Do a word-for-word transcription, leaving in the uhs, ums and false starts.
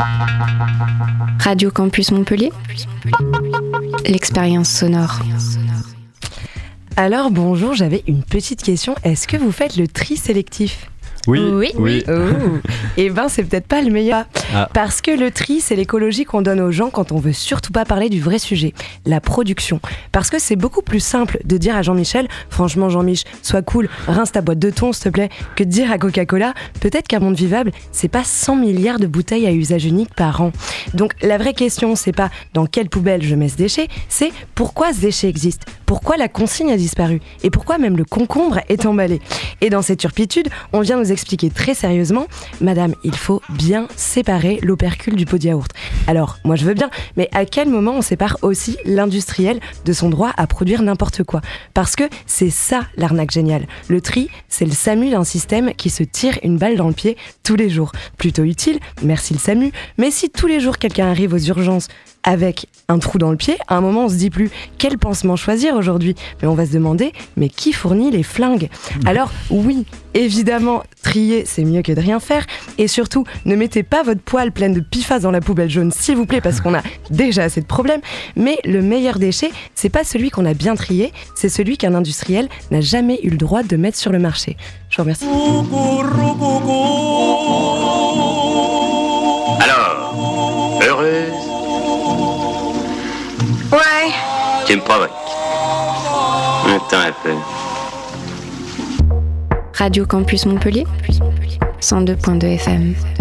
Radio Campus Montpellier, l'expérience sonore. Alors bonjour, j'avais une petite question. Est-ce que vous faites le tri sélectif ? Oui, oui. oui. Oh. Eh ben, c'est peut-être pas le meilleur. Ah. Parce que le tri, c'est l'écologie qu'on donne aux gens quand on veut surtout pas parler du vrai sujet, la production. Parce que c'est beaucoup plus simple de dire à Jean-Michel, franchement Jean-Mich, sois cool, rince ta boîte de thon s'il te plaît, que de dire à Coca-Cola, peut-être qu'un monde vivable, c'est pas cent milliards de bouteilles à usage unique par an. Donc la vraie question, c'est pas dans quelle poubelle je mets ce déchet, c'est pourquoi ce déchet existe, pourquoi la consigne a disparu, et pourquoi même le concombre est emballé. Et dans cette turpitude, on vient nous expliquer très sérieusement, madame, il faut bien séparer l'opercule du pot de yaourt. Alors, moi je veux bien, mais à quel moment on sépare aussi l'industriel de son droit à produire n'importe quoi ? Parce que c'est ça l'arnaque géniale. Le tri, c'est le SAMU d'un système qui se tire une balle dans le pied tous les jours. Plutôt utile, merci le SAMU, mais si tous les jours quelqu'un arrive aux urgences avec un trou dans le pied, à un moment on se dit plus quel pansement choisir aujourd'hui, mais on va se demander mais qui fournit les flingues ? Alors oui, évidemment, trier c'est mieux que de rien faire, et surtout ne mettez pas votre poêle pleine de pifas dans la poubelle jaune s'il vous plaît, parce qu'on a déjà assez de problèmes, mais le meilleur déchet c'est pas celui qu'on a bien trié, c'est celui qu'un industriel n'a jamais eu le droit de mettre sur le marché. Je vous remercie. Alors, heureuse ? Ouais. Tu me provoques. Attends un peu. Radio Campus Montpellier, cent deux virgule deux F M.